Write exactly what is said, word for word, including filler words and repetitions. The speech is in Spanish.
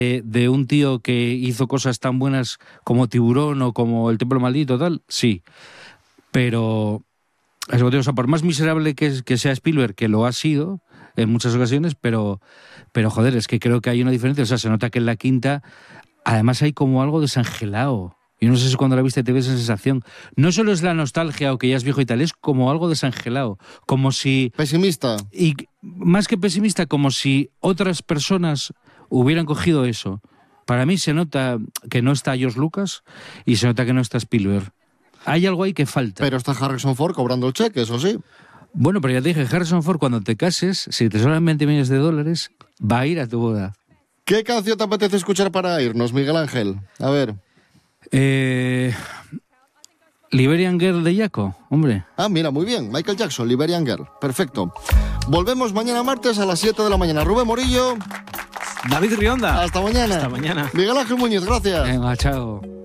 de, de un tío que hizo cosas tan buenas como Tiburón o como El Templo Maldito, tal, sí. Pero, o sea, por más miserable que, que sea Spielberg, que lo ha sido en muchas ocasiones, pero, pero joder, es que creo que hay una diferencia. O sea, se nota que en la quinta, además hay como algo desangelado. Yo no sé si cuando la viste te ves esa sensación. No solo es la nostalgia o que ya es viejo y tal, es como algo desangelado. Como si... Pesimista. Y más que pesimista, como si otras personas hubieran cogido eso. Para mí se nota que no está George Lucas y se nota que no está Spielberg. Hay algo ahí que falta. Pero está Harrison Ford cobrando el cheque, eso sí. Bueno, pero ya te dije, Harrison Ford, cuando te cases, si te sobran veinte millones de dólares, va a ir a tu boda. ¿Qué canción te apetece escuchar para irnos, Miguel Ángel? A ver... Eh, Liberian Girl de Yako, hombre. Ah, mira, muy bien. Michael Jackson, Liberian Girl. Perfecto. Volvemos mañana martes a las siete de la mañana. Rubén Morillo. David Rionda. Hasta mañana. Hasta mañana. Miguel Ángel Muñiz, gracias. Venga, chao.